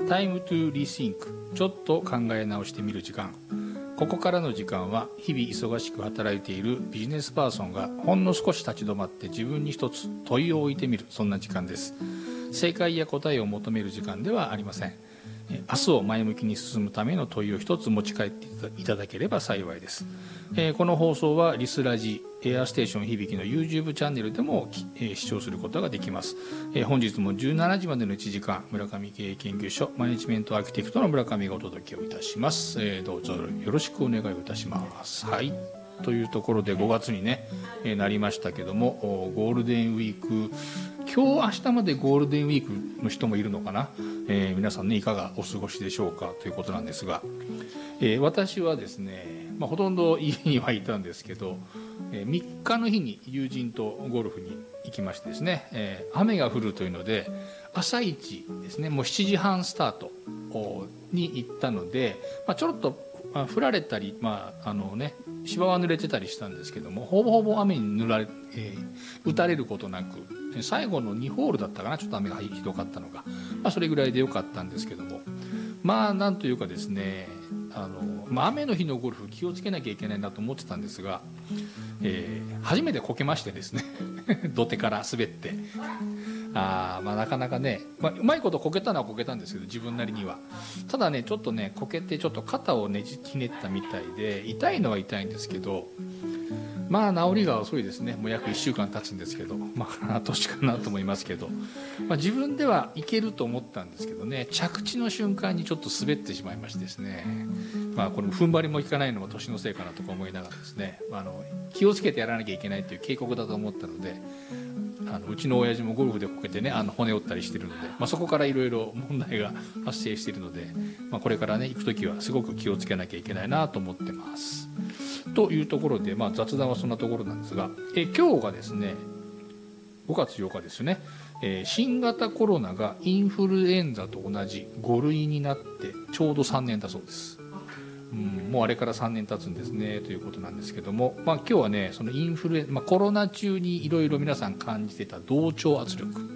Time to Rethink ちょっと考え直してみる時間。ここからの時間は日々忙しく働いているビジネスパーソンがほんの少し立ち止まって自分に一つ問いを置いてみる、そんな時間です。正解や答えを求める時間ではありません。明日を前向きに進むための問いを一つ持ち帰っていただければ幸いです。この放送はリスラジエアステーション響きの YouTube チャンネルでも視聴することができます。本日も17時までの1時間、村上経営研究所マネジメントアーキテクトの村上がお届けをいたします。どうぞよろしくお願いをいたします。はい、というところで5月にね、なりましたけども、ゴールデンウィーク、今日明日までゴールデンウィークの人もいるのかな、皆さんねいかがお過ごしでしょうかということなんですが、私はですね、ほとんど家にはいたんですけど、3日の日に友人とゴルフに行きましてですね、雨が降るというので朝一ですね、もう7時半スタートに行ったので、ちょろっと降られたり、芝は濡れてたりしたんですけども、ほぼほぼ雨に打たれることなく、最後の2ホールだったかな、ちょっと雨がひどかったのが、それぐらいでよかったんですけども、なんというかですね、雨の日のゴルフ気をつけなきゃいけないなと思ってたんですが、初めてこけましてですね土手から滑って、なかなかね、うまいことこけたのはこけたんですけど、自分なりには。ただね、ちょっとねこけてちょっと肩をねじひねったみたいで、痛いのは痛いんですけど、治りが遅いですね。もう約1週間経つんですけど、年かなと思いますけど、自分ではいけると思ったんですけどね、着地の瞬間にちょっと滑ってしまいましてですね、これ踏ん張りも効かないのも年のせいかなとか思いながらですね、気をつけてやらなきゃいけないという警告だと思ったので、うちの親父もゴルフでこけてね、骨折ったりしてるので、そこからいろいろ問題が発生しているので、これからね行く時はすごく気をつけなきゃいけないなと思ってます。というところで、雑談はそんなところなんですが、今日がですね5月8日ですね、新型コロナがインフルエンザと同じ5類になってちょうど3年だそうです。もうあれから3年経つんですねということなんですけども、今日はねそのインフルエンザ、コロナ中にいろいろ皆さん感じてた同調圧力、